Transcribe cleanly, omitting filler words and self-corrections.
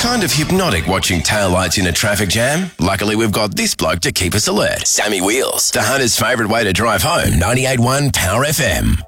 kind of hypnotic watching taillights in a traffic jam. Luckily, we've got this bloke to keep us alert. Sammy Wheels, the hunter's favourite way to drive home. 98.1 Power FM.